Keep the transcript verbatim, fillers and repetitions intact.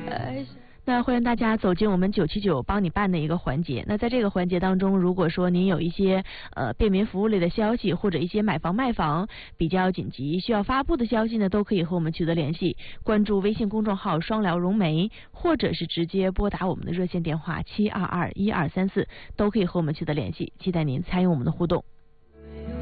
那欢迎大家走进我们九七九帮你办的一个环节。那在这个环节当中，如果说您有一些呃便民服务类的消息，或者一些买房卖房比较紧急需要发布的消息呢，都可以和我们取得联系。关注微信公众号双聊融媒，或者是直接拨打我们的热线电话七二二一二三四，都可以和我们取得联系。期待您参与我们的互动。